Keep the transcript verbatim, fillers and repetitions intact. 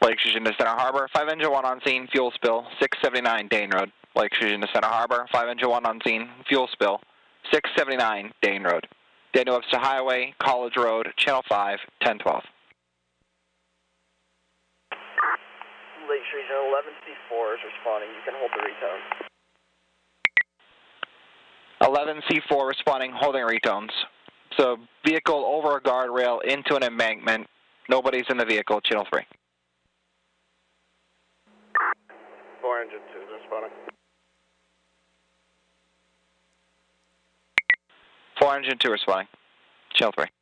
Lakes Region to Center Harbor, five engine one on scene, fuel spill, six seventy-nine Dane Road. Lakes Region to Center Harbor, five engine one on scene, fuel spill, six seventy-nine Dane Road. Daniel Webster Highway, College Road, Channel five, ten twelve. Lakes Region eleven C four is responding. You can hold the retones. eleven C four responding, holding retones. So vehicle over a guardrail into an embankment. Nobody's in the vehicle, Channel three. four engine two is responding. four engine two responding, Channel three.